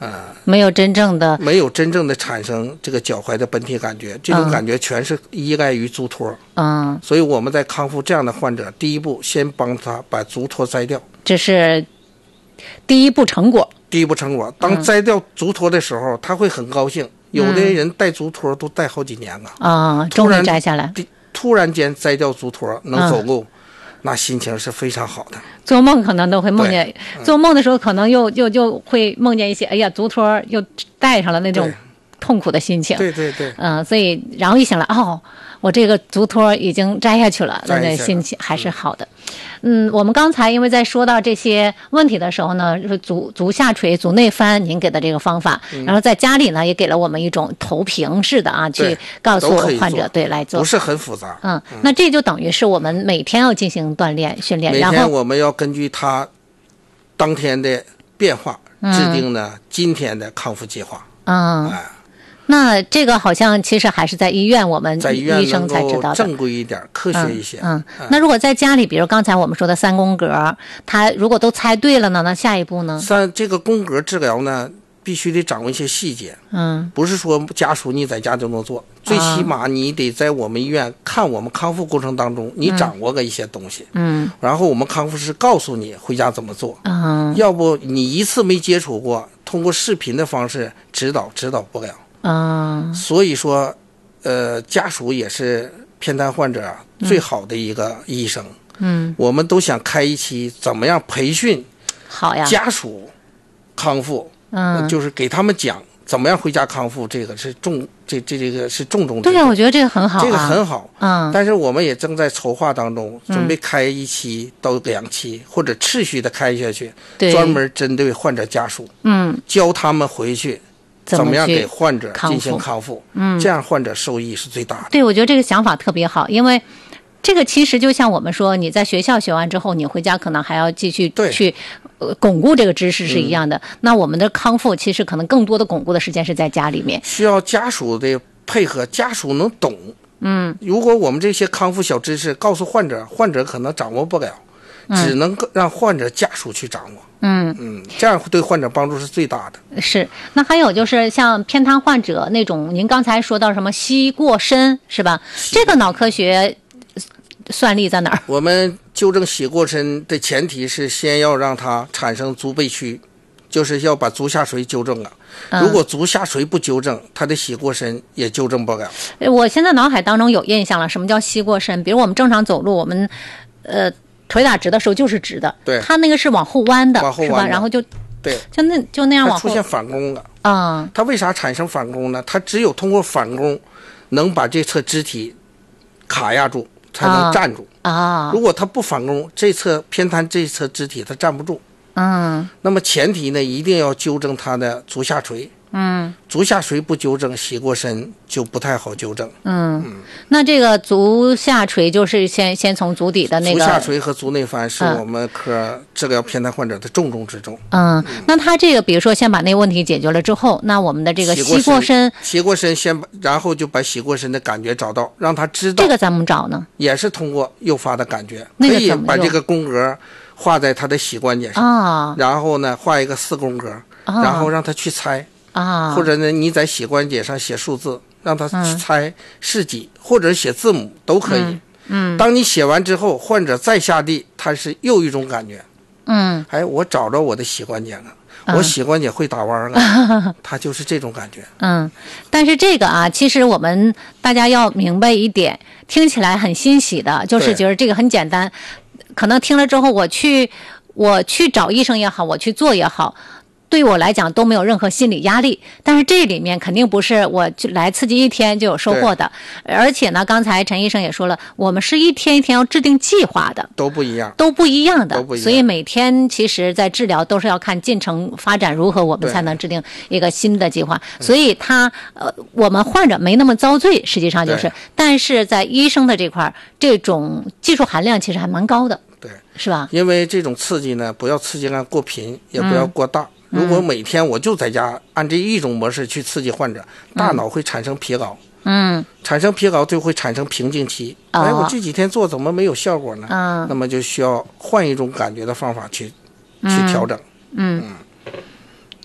没有真正的产生这个脚踝的本体感觉，这种感觉全是依赖于足托。所以我们在康复这样的患者，第一步先帮他把足托摘掉， 这是第一步成果。 当摘掉足托的时候，他会很高兴。有的人戴足托都戴好几年了终于摘下来， 突然间摘掉足托能走路，那心情是非常好的。 做梦可能都会梦见，做梦的时候可能又会梦见一些，哎呀，足托又戴上了那种痛苦的心情。 对， 所以然后一醒来，我这个足托已经摘下去了，那心情还是好的。我们刚才因为在说到这些问题的时候呢，就是足下垂、足内翻，您给的这个方法，然后在家里呢也给了我们一种投屏式的去告诉患者来做， 不是很复杂。 那这就等于是我们每天要进行锻炼训练， 每天我们要根据他当天的变化制定呢今天的康复计划。 那这个好像其实还是在医院，我们医生才知道的， 正规一点，科学一些。 那如果在家里，比如刚才我们说的3宫格，他如果都猜对了呢，那下一步呢？ 这个宫格治疗呢，必须得掌握一些细节。不是说家属你在家就能做，最起码你得在我们医院看我们康复过程当中，你掌握个一些东西。然后我们康复师告诉你回家怎么做。要不你一次没接触过，通过视频的方式指导不了。所以说，家属也是偏瘫患者最好的一个医生。我们都想开一期怎么样培训家属康复，就是给他们讲怎么样回家康复，这个是这个是重中之重。 对呀，我觉得这个很好， 这个很好。但是我们也正在筹划当中，准备开1期到2期，或者持续的开下去，专门针对患者家属，教他们回去怎么样给患者进行康复，这样患者受益是最大的。 对，我觉得这个想法特别好，因为这个其实就像我们说，你在学校学完之后，你回家可能还要继续去巩固这个知识是一样的。那我们的康复其实可能更多的巩固的时间是在家里面， 需要家属的配合，家属能懂。如果我们这些康复小知识告诉患者，患者可能掌握不了，只能让患者家属去掌握。这样对患者帮助是最大的。 是，那还有就是像偏瘫患者那种，您刚才说到什么膝过伸是吧？这个脑科学算力在哪儿？ 我们纠正膝过伸的前提是先要让它产生足背屈，就是要把足下垂纠正了。如果足下垂不纠正，他的膝过伸也纠正不了。 我现在脑海当中有印象了，什么叫膝过伸？比如我们正常走路，我们腿打直的时候就是直的， 对， 它那个是往后弯的，是吧？然后就那样往后出现反弓了。它为啥产生反弓呢？它只有通过反弓能把这侧肢体卡压住，才能站住。如果它不反弓，偏瘫这侧肢体它站不住。那么前提呢，一定要纠正它的足下垂。足下垂不纠正，膝过伸就不太好纠正。 那这个足下垂就是先从足底的那个。 足下垂和足内翻是我们科治疗偏瘫患者的重中之重。 那他这个比如说先把那个问题解决了之后，那我们的这个膝过伸然后就把膝过伸的感觉找到，让他知道。 这个怎么找呢？ 也是通过诱发的感觉，可以把这个宫格画在他的膝关节上，然后呢画一个4宫格，然后让他去猜。或者呢，你在膝关节上写数字，让他去猜是几，或者写字母都可以。当你写完之后，患者再下地，他是又一种感觉。我找着我的膝关节了，我膝关节会打弯了，他就是这种感觉。 但是这个其实我们大家要明白一点，听起来很欣喜的，就是觉得这个很简单，可能听了之后，我去找医生也好，我去做也好。对我来讲都没有任何心理压力，但是这里面肯定不是我就来刺激1天就有收获的，而且呢，刚才陈医生也说了，我们是一天一天要制定计划的， 都不一样的， 所以每天其实在治疗都是要看进程发展如何，我们才能制定一个新的计划。所以我们患者没那么遭罪，实际上就是，但是在医生的这块，这种技术含量其实还蛮高的， 对， 是吧？ 因为这种刺激呢，不要刺激量过频，也不要过大。如果每天我就在家按这一种模式去刺激患者，大脑会产生疲劳，产生疲劳就会产生瓶颈期。我这几天做怎么没有效果呢？那么就需要换一种感觉的方法去调整。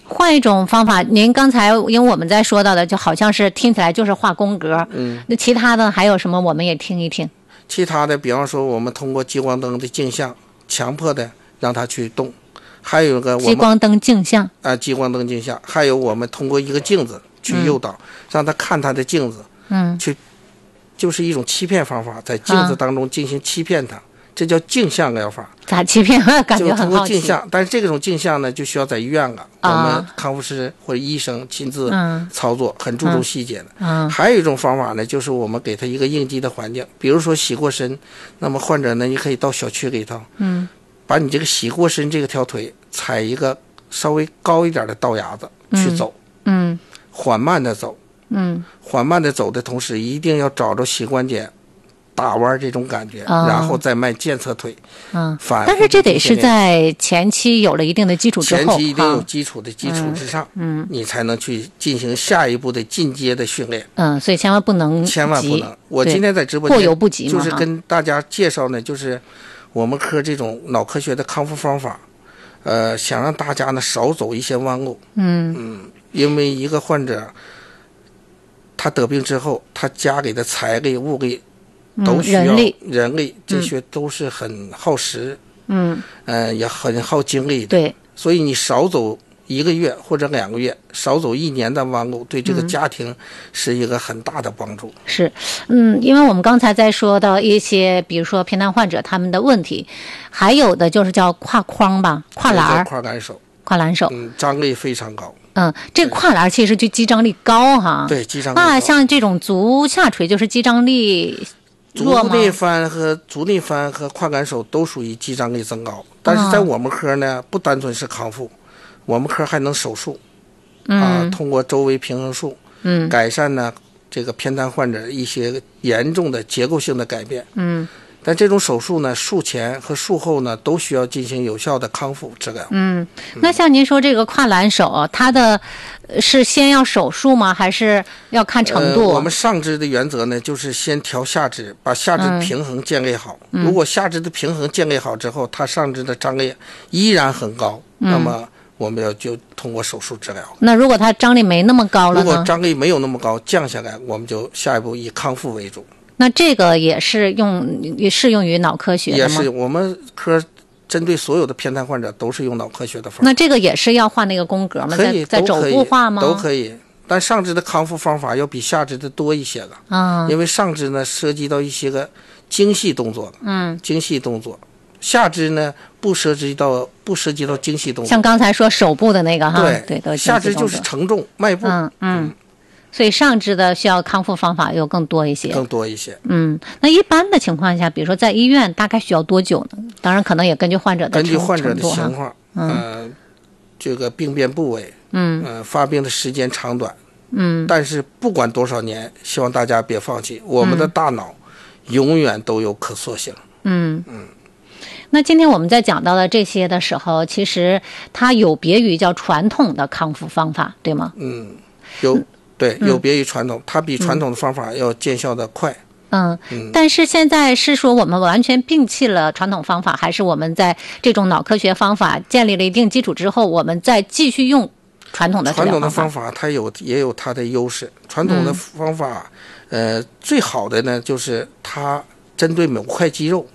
换一种方法，您刚才因为我们在说到的，就好像是听起来就是画宫格，那其他的还有什么？我们也听一听。 其他的，比方说我们通过激光灯的镜像，强迫的让它去动，还有一个激光灯镜像激光灯镜像，还有我们通过一个镜子去诱导，让他看他的镜子，去就是一种欺骗方法，在镜子当中进行欺骗他。这叫镜像疗法。 咋欺骗？感觉很好奇。 就通过镜像，但是这种镜像呢，就需要在医院了，我们康复师或者医生亲自操作，很注重细节的。还有一种方法呢，就是我们给他一个应激的环境，比如说洗过身，那么患者呢，你可以到小区里头，把你这个洗过身这个条腿踩一个稍微高一点的道牙子去走，缓慢的走，缓慢的走的同时，一定要找着膝关节打弯这种感觉，然后再迈健侧腿。 但是这得是在前期有了一定的基础之后， 前期一定有基础的基础之上，你才能去进行下一步的进阶的训练。 所以千万不能急， 我今天在直播间过犹不及就是跟大家介绍呢，就是我们科这种脑科学的康复方法，想让大家呢少走一些弯路。因为一个患者他得病之后，他家里的财力、物力都需要人力，这些都是很耗时，也很耗精力的。 对， 所以你少走1个月或者2个月，少走1年的弯路，对这个家庭是一个很大的帮助。 是，因为我们刚才在说到一些，比如说偏瘫患者他们的问题，还有的就是叫跨框吧，跨栏，跨栏手， 张力非常高。 这个跨栏其实就肌张力高哈。 对，肌张力高。 像这种足下垂就是肌张力。 足内翻和跨杆手都属于肌张力增高，但是在我们科呢，不单纯是康复，我们科还能手术，通过周围平衡术，改善呢这个偏瘫患者一些严重的结构性的改变。但这种手术呢，术前和术后呢，都需要进行有效的康复治疗。 那像您说这个跨栏手，它的是先要手术吗？还是要看程度？ 我们上肢的原则呢，就是先调下肢，把下肢的平衡建立好。如果下肢的平衡建立好之后，它上肢的张力依然很高，那么我们就通过手术治疗。 那如果它张力没那么高了呢？ 如果张力没有那么高，降下来，我们就下一步以康复为主。 那这个也适用于脑科学的吗？ 也是，我们科针对所有的偏瘫患者都是用脑科学的方法。 那这个也是要画那个宫格吗？在肘部画吗？ 都可以，但上肢的康复方法要比下肢的多一些了。因为上肢呢涉及到一些个精细动作，精细动作。下肢呢不涉及到精细动作。 像刚才说手部的那个哈，对， 下肢就是承重迈步。 所以上肢的需要康复方法又更多一些。那一般的情况下，比如说在医院大概需要多久呢？当然可能也根据患者的情况，这个病变部位，发病的时间长短，但是不管多少年，希望大家别放弃，我们的大脑永远都有可塑性。 那今天我们在讲到的这些的时候，其实它有别于叫传统的康复方法，对吗？ 有别于传统，它比传统的方法要见效的快。 但是现在是说我们完全摒弃了传统方法，还是我们在这种脑科学方法建立了一定基础之后，我们再继续用传统的治疗方法？ 传统的方法它也有它的优势。传统的方法，最好的呢就是它针对某块肌肉，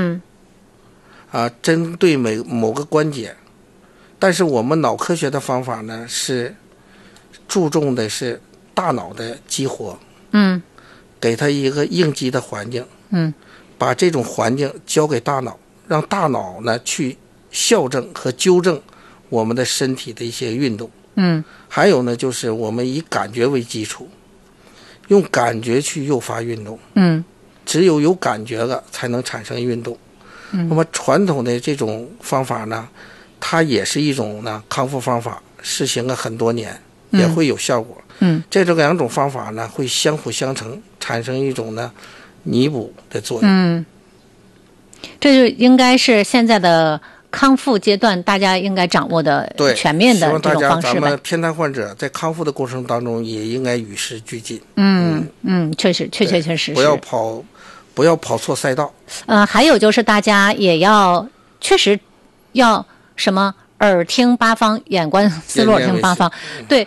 针对某个关节。但是我们脑科学的方法呢是注重的是大脑的激活，给他一个应激的环境，把这种环境交给大脑，让大脑呢去校正和纠正我们的身体的一些运动。还有呢，就是我们以感觉为基础，用感觉去诱发运动。只有感觉了，才能产生运动。那么传统的这种方法呢，它也是一种呢康复方法，实行了很多年，也会有效果。这两种方法呢会相辅相成，产生一种呢弥补的作用。 这就应该是现在的康复阶段大家应该掌握的全面的这种方式吧。 咱们偏瘫患者在康复的过程当中也应该与时俱进。 确实不要跑错赛道。 还有就是大家也要确实要什么耳听八方，眼观四路，耳听八方。对，